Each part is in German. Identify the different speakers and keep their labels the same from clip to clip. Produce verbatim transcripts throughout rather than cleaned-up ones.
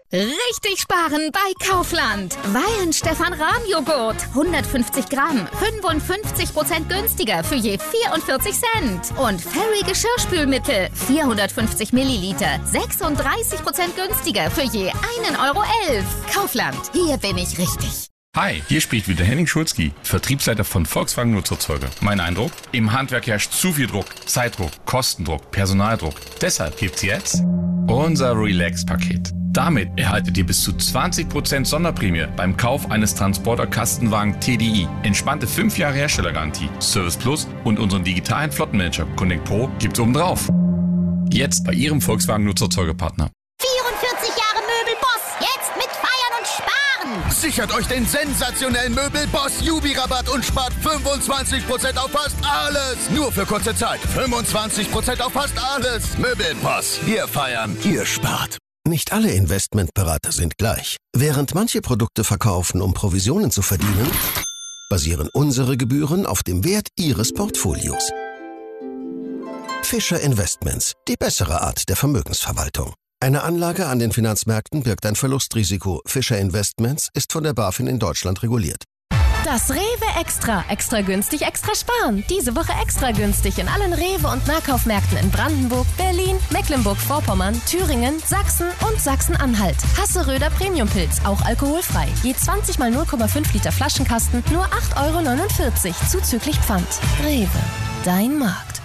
Speaker 1: Richtig sparen bei Kaufland. Weihen Stefan Rahm Joghurt. hundertfünfzig Gramm. fünfundfünfzig Prozent günstiger für je vierundvierzig Cent. Und Fairy Geschirrspülmittel. vierhundertfünfzig Milliliter. sechsunddreißig Prozent günstiger für je einen Euro elf. Kaufland. Hier bin ich richtig.
Speaker 2: Hi, hier spricht wieder Henning Schulzki, Vertriebsleiter von Volkswagen Nutzerzeuger. Mein Eindruck? Im Handwerk herrscht zu viel Druck, Zeitdruck, Kostendruck, Personaldruck. Deshalb gibt's jetzt unser Relax-Paket. Damit erhaltet ihr bis zu zwanzig Prozent Sonderprämie beim Kauf eines Transporter-Kastenwagen T D I. Entspannte fünf Jahre Herstellergarantie, Service Plus und unseren digitalen Flottenmanager Connect Pro gibt's obendrauf. Jetzt bei Ihrem Volkswagen Nutzerzeugerpartner.
Speaker 3: vierundvierzig Jahre Möbelboss, jetzt mit Feiern und Sparen.
Speaker 4: Sichert euch den sensationellen Möbelboss Jubi-Rabatt und spart fünfundzwanzig Prozent auf fast alles. Nur für kurze Zeit. fünfundzwanzig Prozent auf fast alles. Möbelboss. Wir feiern, ihr spart.
Speaker 5: Nicht alle Investmentberater sind gleich. Während manche Produkte verkaufen, um Provisionen zu verdienen, basieren unsere Gebühren auf dem Wert Ihres Portfolios. Fischer Investments, die bessere Art der Vermögensverwaltung. Eine Anlage an den Finanzmärkten birgt ein Verlustrisiko. Fischer Investments ist von der BaFin in Deutschland reguliert.
Speaker 6: Das Rewe Extra. Extra günstig, extra sparen. Diese Woche extra günstig in allen Rewe- und Nahkaufmärkten in Brandenburg, Berlin, Mecklenburg-Vorpommern, Thüringen, Sachsen und Sachsen-Anhalt. Hasseröder Premiumpilz, auch alkoholfrei. Je zwanzig mal null Komma fünf Liter Flaschenkasten, nur acht Euro neunundvierzig, zuzüglich Pfand. Rewe, dein Markt.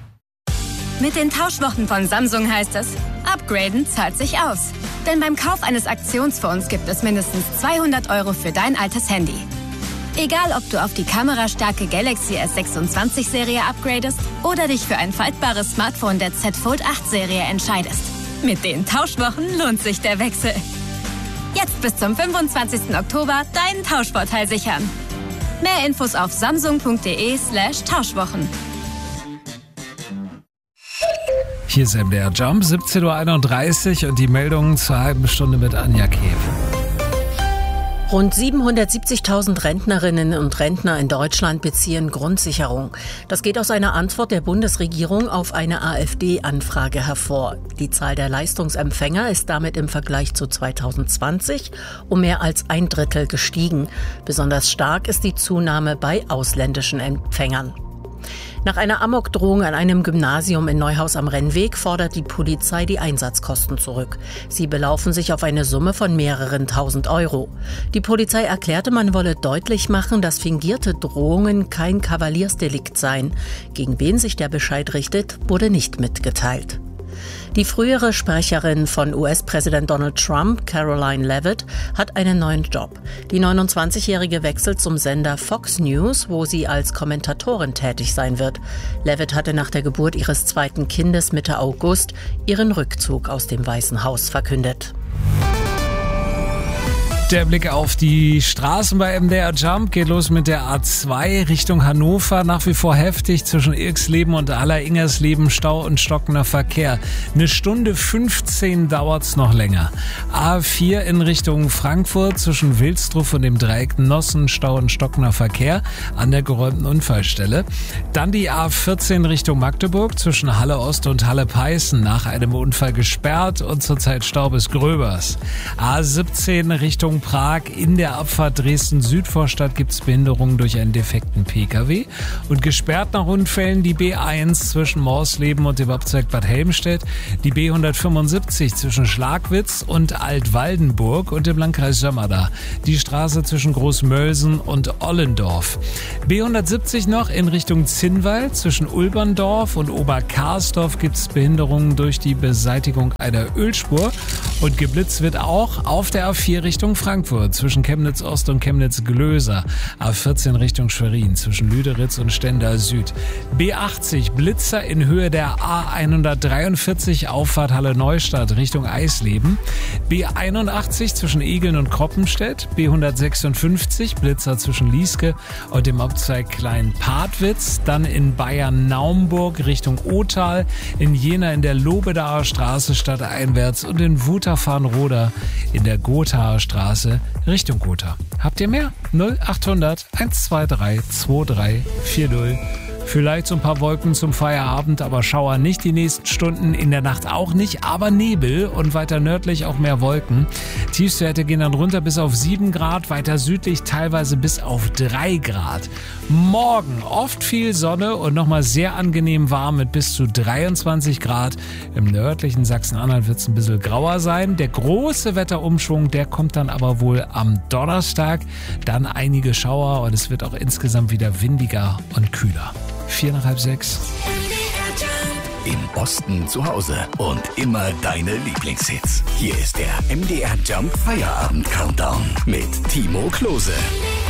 Speaker 7: Mit den Tauschwochen von Samsung heißt es, upgraden zahlt sich aus. Denn beim Kauf eines Aktionsfonds gibt es mindestens zweihundert Euro für dein altes Handy. Egal, ob du auf die kamerastarke Galaxy S sechsundzwanzig Serie upgradest oder dich für ein faltbares Smartphone der Z Fold acht Serie entscheidest. Mit den Tauschwochen lohnt sich der Wechsel. Jetzt bis zum fünfundzwanzigsten Oktober deinen Tauschvorteil sichern. Mehr Infos auf samsung.de slash Tauschwochen.
Speaker 8: Hier ist M D R Jump, siebzehn Uhr einunddreißig und die Meldungen zur halben Stunde mit Anja Kehl.
Speaker 9: Rund siebenhundertsiebzigtausend Rentnerinnen und Rentner in Deutschland beziehen Grundsicherung. Das geht aus einer Antwort der Bundesregierung auf eine AfD-Anfrage hervor. Die Zahl der Leistungsempfänger ist damit im Vergleich zu zweitausendzwanzig um mehr als ein Drittel gestiegen. Besonders stark ist die Zunahme bei ausländischen Empfängern. Nach einer Amokdrohung an einem Gymnasium in Neuhaus am Rennweg fordert die Polizei die Einsatzkosten zurück. Sie belaufen sich auf eine Summe von mehreren tausend Euro. Die Polizei erklärte, man wolle deutlich machen, dass fingierte Drohungen kein Kavaliersdelikt seien. Gegen wen sich der Bescheid richtet, wurde nicht mitgeteilt. Die frühere Sprecherin von U S-Präsident Donald Trump, Caroline Leavitt, hat einen neuen Job. Die neunundzwanzigjährige wechselt zum Sender Fox News, wo sie als Kommentatorin tätig sein wird. Leavitt hatte nach der Geburt ihres zweiten Kindes Mitte August ihren Rückzug aus dem Weißen Haus verkündet.
Speaker 8: Der Blick auf die Straßen bei M D R Jump geht los mit der A zwei Richtung Hannover. Nach wie vor heftig zwischen Irksleben und Aller-Ingersleben, Stau und stockender Verkehr. Eine Stunde fünfzehn dauert's noch länger. A vier in Richtung Frankfurt zwischen Wilsdruff und dem Dreieck Nossen, Stau und stockender Verkehr an der geräumten Unfallstelle. Dann die A vierzehn Richtung Magdeburg zwischen Halle Ost und Halle Peißen nach einem Unfall gesperrt und zurzeit Stau bis Gröbers. A siebzehn Richtung Prag in der Abfahrt Dresden-Südvorstadt gibt es Behinderungen durch einen defekten Pkw und gesperrt nach Unfällen die B eins zwischen Morsleben und dem Abzweig Bad Helmstedt, die B hundertfünfundsiebzig zwischen Schlagwitz und Altwaldenburg und im Landkreis Sömmerda, die Straße zwischen Großmölsen und Ollendorf. B hundertsiebzig noch in Richtung Zinnwald zwischen Ulberndorf und Oberkarsdorf gibt es Behinderungen durch die Beseitigung einer Ölspur und geblitzt wird auch auf der A vier Richtung Frankfurt. Frankfurt zwischen Chemnitz Ost und Chemnitz Glöser, A vierzehn Richtung Schwerin zwischen Lüderitz und Stendal Süd, B achtzig Blitzer in Höhe der A hundertdreiundvierzig Auffahrt Halle Neustadt Richtung Eisleben, B einundachtzig zwischen Egeln und Kroppenstedt, B hundertsechsundfünfzig Blitzer zwischen Lieske und dem Abzweig Klein-Padwitz, dann in Bayern-Naumburg Richtung Othal, in Jena in der Lobedaer Straße stadteinwärts und in Wutachfarnroda in der Gothaer Straße Richtung Gotha. Habt ihr mehr? null achthundert eins zwei drei zwei drei vier null Vielleicht so ein paar Wolken zum Feierabend, aber Schauer nicht die nächsten Stunden, in der Nacht auch nicht, aber Nebel und weiter nördlich auch mehr Wolken. Tiefstwerte gehen dann runter bis auf sieben Grad, weiter südlich teilweise bis auf drei Grad. Morgen oft viel Sonne und nochmal sehr angenehm warm mit bis zu dreiundzwanzig Grad. Im nördlichen Sachsen-Anhalt wird es ein bisschen grauer sein. Der große Wetterumschwung, der kommt dann aber wohl am Donnerstag. Dann einige Schauer und es wird auch insgesamt wieder windiger und kühler. Vier nach halb sechs.
Speaker 4: Im Osten zu Hause und immer deine Lieblingshits. Hier ist der M D R Jump Feierabend Countdown mit Timo Klose.